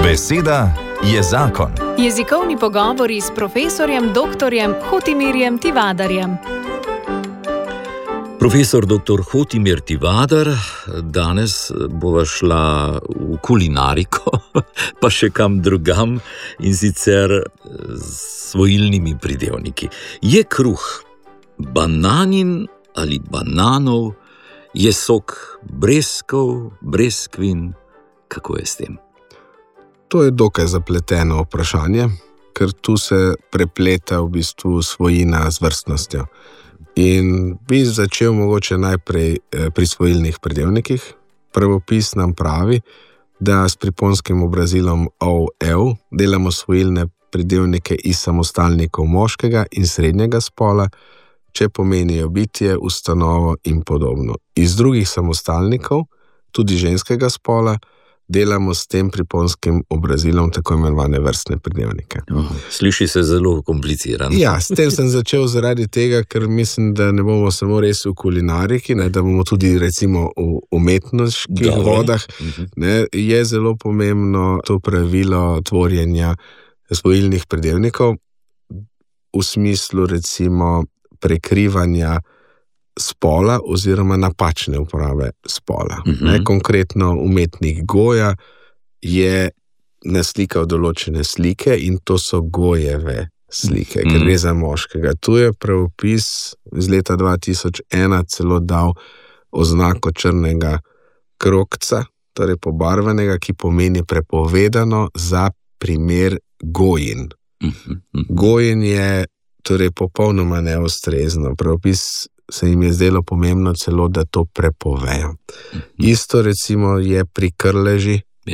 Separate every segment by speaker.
Speaker 1: Beseda je zakon.
Speaker 2: Jezikovni pogovori s profesorjem dr. Hotimirjem Tivadarjem.
Speaker 3: Profesor dr. Hotimir Tivadar, danes bova šla v kulinariko, pa še kam drugam, in sicer s svojilnimi pridevniki. Je kruh bananin ali bananov, je sok breskov, breskvin, kako je s tem?
Speaker 4: To je dokaj zapleteno vprašanje, ker tu se prepleta v bistvu svojina z vrstnostjo. In bi začel mogoče najprej pri svojilnih pridevnikih. Pravopis nam pravi, da s priponskim obrazilom ov, ev delamo svojilne pridevnike iz samostalnikov moškega in srednjega spola, če pomenijo bitje, ustanovo in podobno. Iz drugih samostalnikov, tudi ženskega spola, delamo s tem priponskim obrazilom tako imenovane vrstne pridevnike.
Speaker 3: Sliši se zelo komplicirano.
Speaker 4: Ja, s tem sem začel zaradi tega, ker mislim, da ne bomo samo res v kulinariki, ne, da bomo tudi recimo v umetniških vodah. Ne, je zelo pomembno to pravilo tvorjenja svojilnih pridevnikov v smislu recimo prekrivanja spola oziroma napačne uporabe spola. Konkretno umetnik Goja je naslikal določene slike in to so Gojeve slike, ker gre za moškega. Tu je pravopis iz leta 2001 celo dal oznako črnega krogca, torej pobarvanega, ki pomeni prepovedano za primer Gojin. Gojin je torej popolnoma neustrezno. Pravopis se jim je zdelo pomembno celo, da to prepovejo. Isto recimo je pri krleži,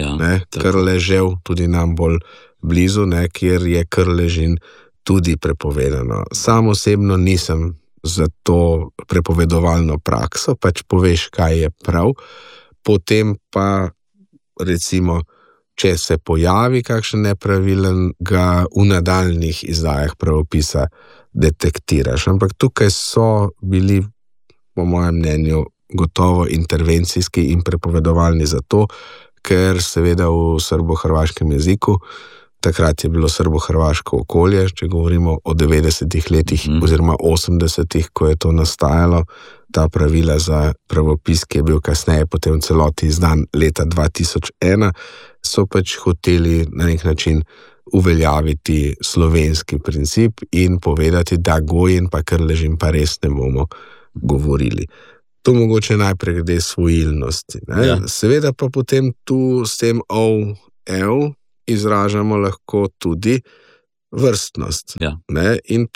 Speaker 4: krležev, tudi nam bolj blizu, kjer je krležin tudi prepovedano. Sam osebno nisem za to prepovedovalno prakso, pač poveš, kaj je prav, potem pa recimo, če se pojavi kakšen nepravilen, ga v nadaljnjih izdajah pravopisa detektiraš. Ampak tukaj so bili, po mojem mnenju, gotovo intervencijski in prepovedovalni zato, ker seveda v srbo-hrvaškem jeziku, takrat je bilo srbo-hrvaško okolje, če govorimo o 90-ih letih oziroma 80-ih, ko je to nastajalo, ta pravila za pravopis, ki je bil kasneje potem celoti izdan leta 2001, so pač hoteli na nek način uveljaviti slovenski princip in povedati, da Gojin pa krležin pa res ne bomo govorili. To mogoče najprej glede svojilnosti. Seveda pa potem tu s tem ov, ev izražamo lahko tudi vrstnost. In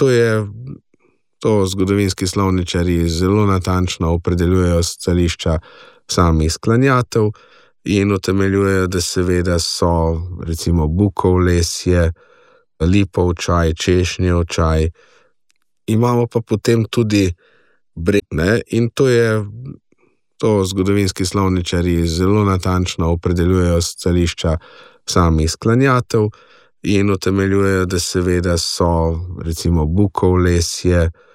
Speaker 4: to zgodovinski slovničarji zelo natančno opredeljujejo stališča samih sklanjatev in utemeljujejo, da seveda so recimo bukov lesje, lipov čaj, češnjev čaj. Imamo pa potem tudi in to zgodovinski slovničarji zelo natančno opredeljujejo stališča samih sklanjatev in utemeljujejo, da seveda so recimo bukov lesje,